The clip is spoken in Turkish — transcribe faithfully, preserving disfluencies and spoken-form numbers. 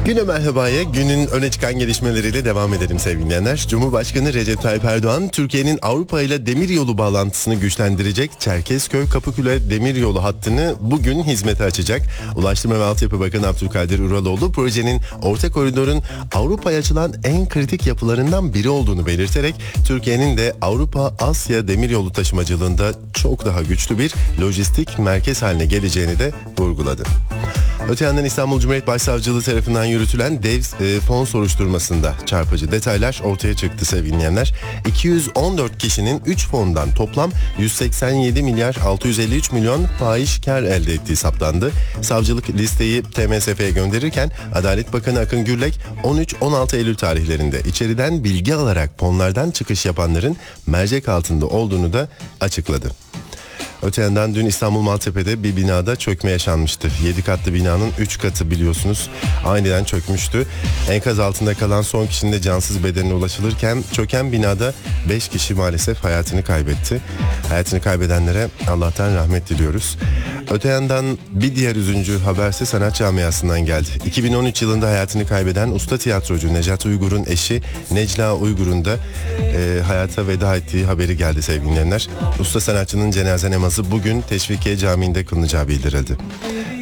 Güne merhabaya, günün öne çıkan gelişmeleriyle devam edelim sevgili dinleyenler. Cumhurbaşkanı Recep Tayyip Erdoğan, Türkiye'nin Avrupa ile demiryolu bağlantısını güçlendirecek Çerkezköy-Kapıkule demiryolu hattını bugün hizmete açacak. Ulaştırma ve Altyapı Bakanı Abdülkadir Uraloğlu, projenin orta koridorun Avrupa'ya açılan en kritik yapılarından biri olduğunu belirterek, Türkiye'nin de Avrupa-Asya demiryolu taşımacılığında çok daha güçlü bir lojistik merkez haline geleceğini de vurguladı. Öte yandan İstanbul Cumhuriyet Başsavcılığı tarafından yürütülen dev e, fon soruşturmasında çarpıcı detaylar ortaya çıktı sevgili dinleyenler. iki yüz on dört kişinin üç fondan toplam yüz seksen yedi milyar altı yüz elli üç milyon fahiş kar elde ettiği saptandı. Savcılık listeyi T M S F'ye gönderirken Adalet Bakanı Akın Gürlek on üç on altı Eylül tarihlerinde içeriden bilgi alarak fonlardan çıkış yapanların mercek altında olduğunu da açıkladı. Öte yandan dün İstanbul Maltepe'de bir binada çökme yaşanmıştı. yedi katlı binanın üç katı biliyorsunuz aniden çökmüştü. Enkaz altında kalan son kişinin de cansız bedenine ulaşılırken çöken binada beş kişi maalesef hayatını kaybetti. Hayatını kaybedenlere Allah'tan rahmet diliyoruz. Öte yandan bir diğer üzüncü haberse sanat camiasından geldi. iki bin on üç yılında hayatını kaybeden usta tiyatrocu Necat Uygur'un eşi Necla Uygur'un da e, hayata veda ettiği haberi geldi sevgili dinleyenler. Usta sanatçının cenaze namazı bugün Teşvikiye Camii'nde kılınacağı bildirildi.